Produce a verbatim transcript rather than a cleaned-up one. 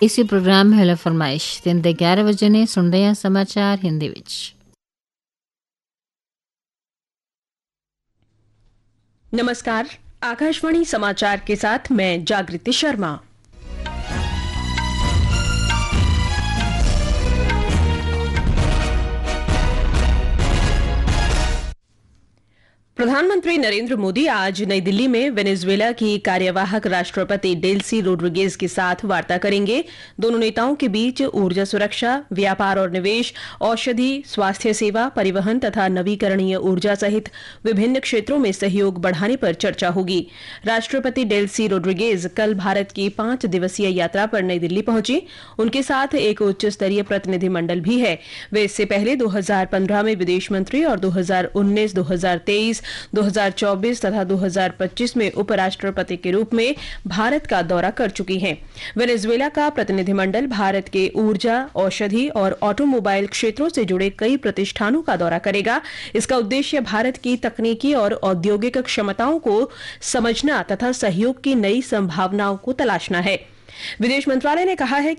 इसी programme hello फरमाइश दिन ਦੇ ग्यारह ਵਜੇ ਨੇ ਸੁਣਦੇ ਆ ਸਮਾਚਾਰ ਹਿੰਦੀ ਵਿੱਚ। नमस्कार, आकाशवाणी समाचार के साथ मैं जागृति शर्मा। प्रधानमंत्री नरेंद्र मोदी आज नई दिल्ली में वेनेजुएला की कार्यवाहक राष्ट्रपति डेल्सी रोड्रिगेज के साथ वार्ता करेंगे। दोनों नेताओं के बीच ऊर्जा सुरक्षा, व्यापार और निवेश, औषधि, स्वास्थ्य सेवा, परिवहन तथा नवीकरणीय ऊर्जा सहित विभिन्न क्षेत्रों में सहयोग बढ़ाने पर चर्चा होगी। राष्ट्रपति डेल्सी रोड्रिगेज कल भारत की पांच दिवसीय यात्रा पर नई दिल्ली पहुंची। उनके साथ एक उच्च स्तरीय प्रतिनिधिमंडल भी है। वे इससे पहले दो हजार पंद्रह में विदेश मंत्री और दो हजार उन्नीस, दो हजार तेईस, दो हजार चौबीस तथा दो हजार पच्चीस में उपराष्ट्रपति के रूप में भारत का दौरा कर चुकी हैं। वेनेजुएला का प्रतिनिधिमंडल भारत के ऊर्जा, औषधि और ऑटोमोबाइल क्षेत्रों से जुड़े कई प्रतिष्ठानों का दौरा करेगा। इसका उद्देश्य भारत की तकनीकी और औद्योगिक क्षमताओं को समझना तथा सहयोग की नई संभावनाओं को तलाशना है। विदेश मंत्रालय ने कहा है